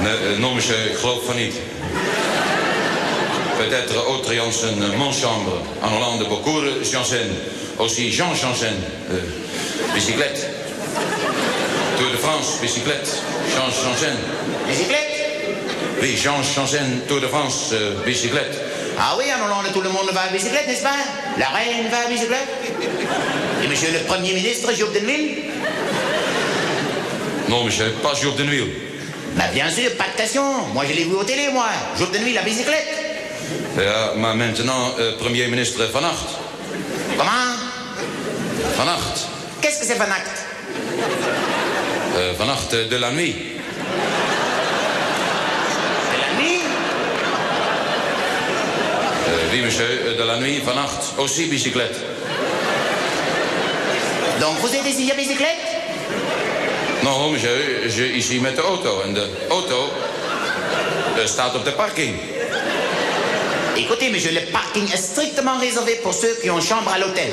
Non, monsieur, ik geloof van niet. Peut-être autre Janssen, mon chambre. En Hollande, beaucoup de Janssen. Aussi Jean Janssen. Bicyclette. Tour de France, bicyclette. Jean Janssen. Bicyclette? Oui, Jean Janssen, Tour de France, bicyclette. Ah oui, en Hollande, tout le monde va à bicyclette, n'est-ce pas? La reine va à bicyclette? Et monsieur le Premier ministre, Job de Nuil? Non, monsieur, pas Job de Nuil. Bah bien sûr, pas de question. Moi, je l'ai vu au télé, moi. Job de Nuil, la bicyclette. Ja, maar maintenant, Premier ministre Van Acht. Comment? Van Acht. Qu'est-ce que c'est Van Acht? Van Acht de la nuit. De la nuit? Oui, monsieur, de la nuit, Van Acht. Aussi bicyclette. Donc, vous êtes ici à bicyclette? Non, monsieur, je ici met de auto. En de auto staat op de parking. Écoutez, monsieur, le parking est strictement réservé pour ceux qui ont chambre à l'hôtel.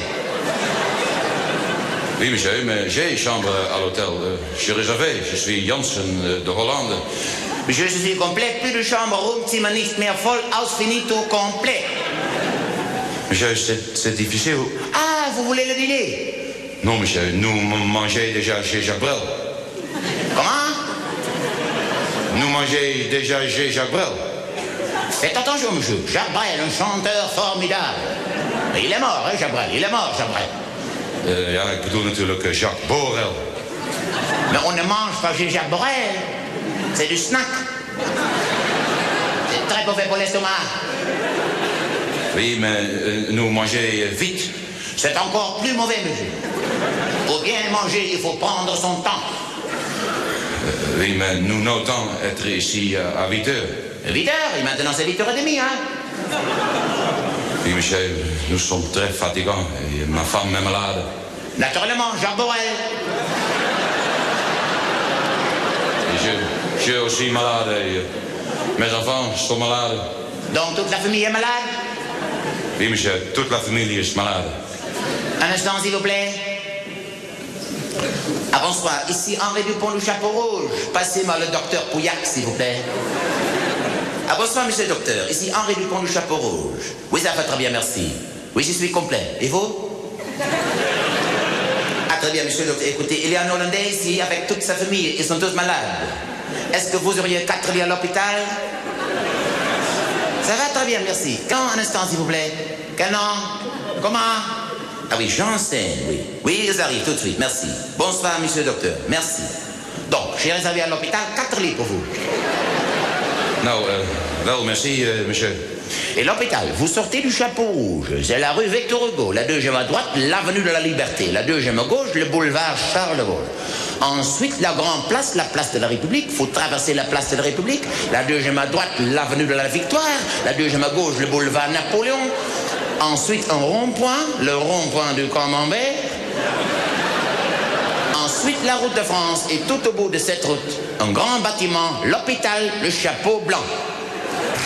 Oui, monsieur, mais j'ai chambre à l'hôtel. Je suis réservé. Je suis Janssen de Hollande. Monsieur, je suis complet. Plus de chambre, Roomzimmer nicht mehr voll, aus finito, complet. Monsieur, c'est difficile. Ah, vous voulez le dîner? Non, monsieur, nous mangeons déjà chez Jacques Brel. Comment? Nous mangeons déjà chez Jacques Brel. Faites attention, monsieur. Jacques Brel, un chanteur formidable. Mais il est mort, hein, Jacques Brel. Il est mort, Jacques Brel. Ja, ik bedoel natuurlijk Jacques Borel. Mais on ne mange pas chez Jacques Borel. C'est du snack. C'est très mauvais pour l'estomac. Oui, mais nous mangeons vite. C'est encore plus mauvais, monsieur. Pour bien manger, il faut prendre son temps. Oui, mais nous notons être ici à 8 heures. 8 heures, et maintenant c'est 8h30, hein? Oui, monsieur, nous sommes très fatigants et ma femme est malade. Naturellement, Jacques Borel. Et je suis aussi malade et mes enfants sont malades. Donc toute la famille est malade? Oui, monsieur, toute la famille est malade. Un instant, s'il vous plaît. Ah, bonsoir. Ici Henri Dupont du Chapeau Rouge. Passez-moi le docteur Pouillac, s'il vous plaît. Ah, bonsoir, monsieur le docteur. Ici Henri Dupont du Chapeau Rouge. Oui, ça va très bien, merci. Oui, je suis complet. Et vous? Ah, très bien, monsieur le docteur. Écoutez, il y a un Hollandais ici avec toute sa famille. Ils sont tous malades. Est-ce que vous auriez 4 lits à l'hôpital? Ça va très bien, merci. Quand, un instant, s'il vous plaît? Quel nom? Comment? Ah oui, Janssen, oui. Oui, ils arrivent tout de suite, merci. Bonsoir, monsieur le docteur, merci. Donc, j'ai réservé à l'hôpital 4 lits pour vous. Nou, wel, merci, monsieur. Et l'hôpital, vous sortez du Chapeau Rouge. C'est la rue Victor Hugo. La deuxième à droite, l'avenue de la Liberté. La deuxième à gauche, le boulevard Charles de Gaulle. Ensuite, la grande place, la place de la République. Il faut traverser la place de la République. La deuxième à droite, l'avenue de la Victoire. La deuxième à gauche, le boulevard Napoléon. Ensuite, un rond-point, le rond-point du Camembert. Ensuite, la route de France. Et tout au bout de cette route, un grand bâtiment, l'hôpital, le Chapeau Blanc.